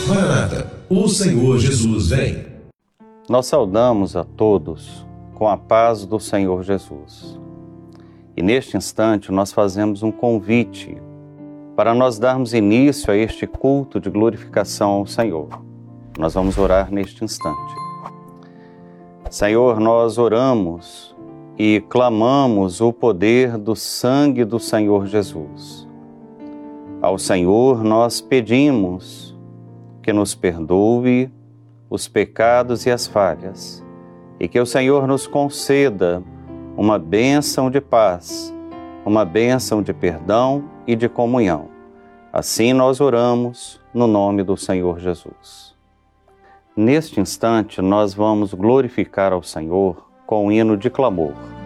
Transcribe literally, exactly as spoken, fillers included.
Maranata, o Senhor Jesus vem. Nós saudamos a todos com a paz do Senhor Jesus. E neste instante nós fazemos um convite para nós darmos início a este culto de glorificação ao Senhor. Nós vamos orar neste instante. Senhor, nós oramos e clamamos o poder do sangue do Senhor Jesus. Ao Senhor nós pedimos que nos perdoe os pecados e as falhas, e que o Senhor nos conceda uma bênção de paz, uma bênção de perdão e de comunhão. Assim nós oramos no nome do Senhor Jesus. Neste instante nós vamos glorificar ao Senhor com um hino de clamor.